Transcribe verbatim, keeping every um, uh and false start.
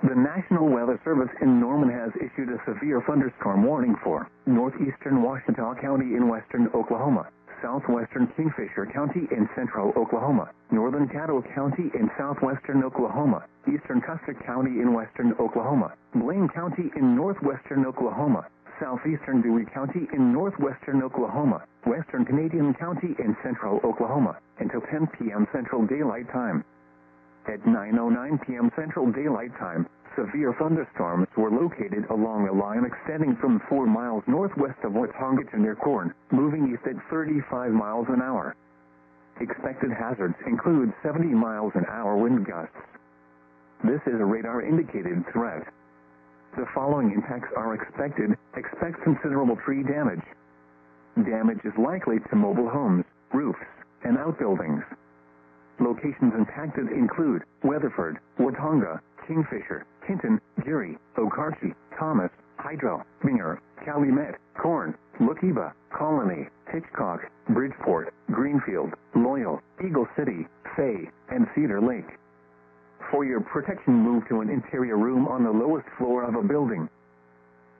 The National Weather Service in Norman has issued a severe thunderstorm warning for northeastern Ouachita County in western Oklahoma, southwestern Kingfisher County in central Oklahoma, northern Caddo County in southwestern Oklahoma, eastern Custer County in western Oklahoma, Blaine County in northwestern Oklahoma, southeastern Dewey County in northwestern Oklahoma, western Canadian County in central Oklahoma, until ten p.m. Central Daylight Time. At nine oh nine p.m. Central Daylight Time, severe thunderstorms were located along a line extending from four miles northwest of Watonga to near Corn, moving east at thirty-five miles an hour. Expected hazards include seventy miles an hour wind gusts. This is a radar-indicated threat. The following impacts are expected. Expect considerable tree damage. Damage is likely to mobile homes, roofs, and outbuildings. Locations impacted include Weatherford, Watonga, Kingfisher, Hinton, Geary, Okarche, Thomas, Hydro, Binger, Calumet, Corn, Lookeba, Colony, Hitchcock, Bridgeport, Greenfield, Loyal, Eagle City, Fay, and Cedar Lake. For your protection, move to an interior room on the lowest floor of a building.